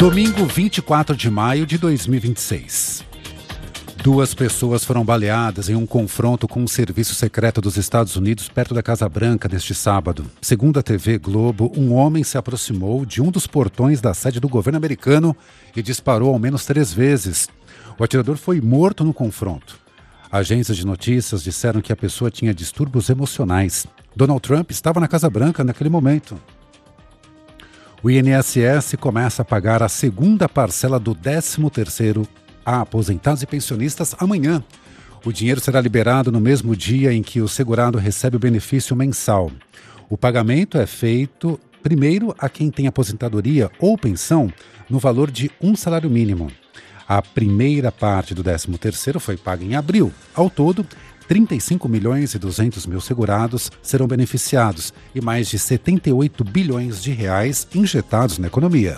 Domingo 24 de maio de 2026. 2 pessoas foram baleadas em um confronto com um serviço secreto dos Estados Unidos perto da Casa Branca neste sábado. Segundo a TV Globo, um homem se aproximou de um dos portões da sede do governo americano e disparou ao menos 3 vezes. O atirador foi morto no confronto. Agências de notícias disseram que a pessoa tinha distúrbios emocionais. Donald Trump estava na Casa Branca naquele momento. O INSS começa a pagar a segunda parcela do 13º a aposentados e pensionistas amanhã. O dinheiro será liberado no mesmo dia em que o segurado recebe o benefício mensal. O pagamento é feito primeiro a quem tem aposentadoria ou pensão no valor de um salário mínimo. A primeira parte do 13º foi paga em abril. Ao todo, 35 milhões e 200 mil segurados serão beneficiados e mais de 78 bilhões de reais injetados na economia.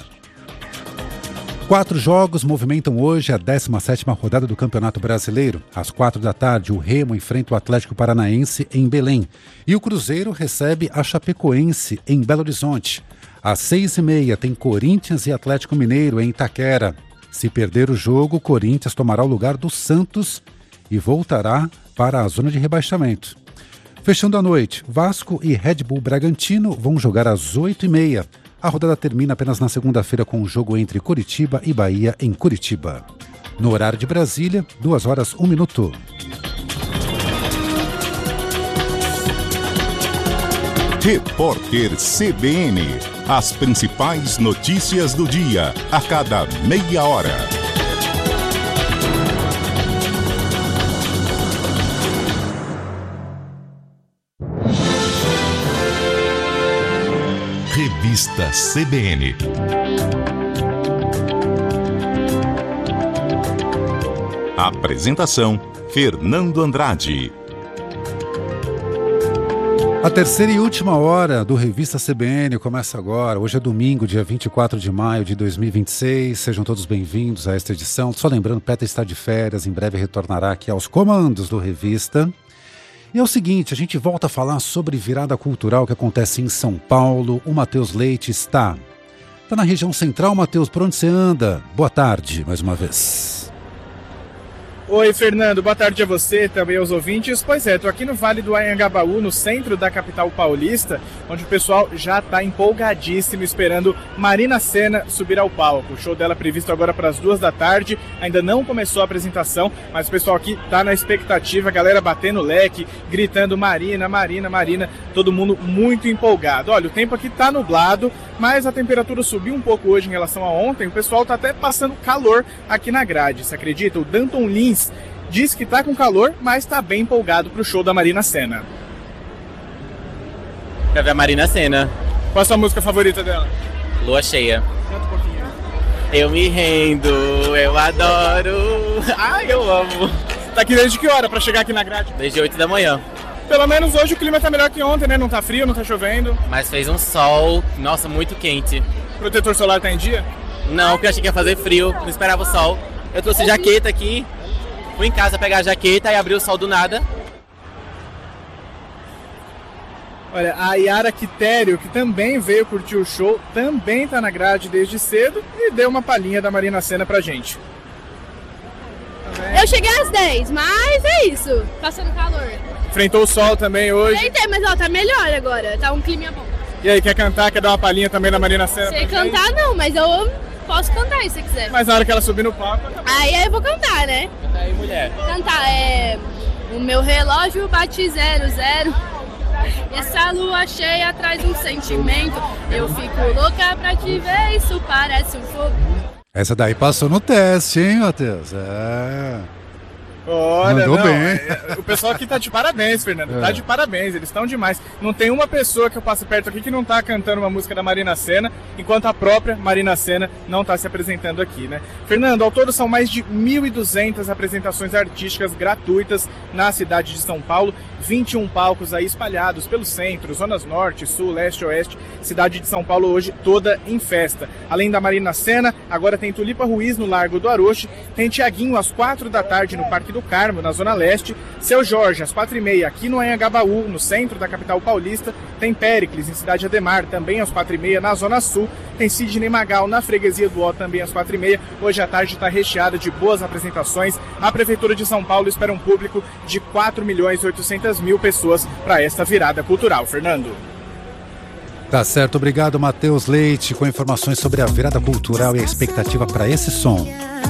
4 jogos movimentam hoje a 17ª rodada do Campeonato Brasileiro. Às 4 da tarde, o Remo enfrenta o Atlético Paranaense em Belém. E o Cruzeiro recebe a Chapecoense em Belo Horizonte. Às 6h30 tem Corinthians e Atlético Mineiro em Itaquera. Se perder o jogo, o Corinthians tomará o lugar do Santos e voltará para a zona de rebaixamento. Fechando a noite, Vasco e Red Bull Bragantino vão jogar às 8h30. A rodada termina apenas na segunda-feira com o jogo entre Coritiba e Bahia em Curitiba. No horário de Brasília, 2h01. Repórter CBN. As principais notícias do dia, a cada meia hora. Revista CBN. Apresentação: Fernando Andrade. A terceira e última hora do Revista CBN começa agora. Hoje é domingo, dia 24 de maio de 2026. Sejam todos bem-vindos a esta edição. Só lembrando, Petra está de férias, em breve retornará aqui aos comandos do Revista. E é o seguinte, a gente volta a falar sobre virada cultural que acontece em São Paulo. O Matheus Leite está na região central. Matheus, por onde você anda? Boa tarde, mais uma vez. Oi, Fernando, boa tarde a você, também aos ouvintes. Pois é, estou aqui no Vale do Anhangabaú, no centro da capital paulista, onde o pessoal já está empolgadíssimo esperando Marina Sena subir ao palco. O show dela é previsto agora para as 2 da tarde, ainda não começou a apresentação, mas o pessoal aqui está na expectativa, a galera batendo leque, gritando Marina, Marina, Marina, todo mundo muito empolgado. Olha, o tempo aqui está nublado, mas a temperatura subiu um pouco hoje em relação a ontem, o pessoal está até passando calor aqui na grade, você acredita? O Danton Lins diz que tá com calor, mas tá bem empolgado pro show da Marina Sena. Pra ver a Marina Sena. Qual a sua música favorita dela? Lua Cheia. Canta um pouquinho. Eu me rendo, eu adoro. Ai, eu amo. Tá aqui desde que hora pra chegar aqui na grade? Desde 8 da manhã. Pelo menos hoje o clima tá melhor que ontem, né? Não tá frio, não tá chovendo. Mas fez um sol, nossa, muito quente. Protetor solar tá em dia? Não, porque eu achei que ia fazer frio, não esperava o sol. Eu trouxe jaqueta aqui. Fui em casa pegar a jaqueta e abri o sol do nada. Olha, a Yara Quitério, que também veio curtir o show, também tá na grade desde cedo e deu uma palhinha da Marina Sena pra gente. Eu cheguei às 10, mas é isso, passando calor. Enfrentou o sol também hoje. Enfrentei, mas ó, tá melhor agora, tá um clima bom. E aí, quer cantar, quer dar uma palhinha também da Marina Sena? Sei cantar não, mas eu posso cantar se você quiser. Mas na hora que ela subir no palco... Aí eu vou cantar, né? Canta aí, mulher. Cantar, o meu relógio bate 00. Essa lua cheia traz um sentimento. Eu fico louca pra te ver, isso parece um fogo. Essa daí passou no teste, hein, Matheus? Olha, mandou não, bem. O pessoal aqui tá de parabéns, Fernando. Tá de parabéns, eles estão demais. Não tem uma pessoa que eu passe perto aqui que não tá cantando uma música da Marina Sena, enquanto a própria Marina Sena não tá se apresentando aqui, né? Fernando, ao todo são mais de 1.200 apresentações artísticas gratuitas na cidade de São Paulo, 21 palcos aí espalhados pelo centro, zonas norte, sul, leste, oeste, cidade de São Paulo hoje toda em festa. Além da Marina Sena, agora tem Tulipa Ruiz no Largo do Aroche, tem Tiaguinho às 4 da tarde no Parque do Carmo, na Zona Leste. Seu Jorge, às 4h30, aqui no Anhangabaú, no centro da capital paulista. Tem Péricles, em Cidade Ademar, também às 4h30, na Zona Sul. Tem Sidney Magal, na Freguesia do Ó, também às 4h30. Hoje à tarde está recheada de boas apresentações. A Prefeitura de São Paulo espera um público de 4.800.000 pessoas para esta virada cultural. Fernando. Tá certo, obrigado, Matheus Leite, com informações sobre a virada cultural e a expectativa para esse som.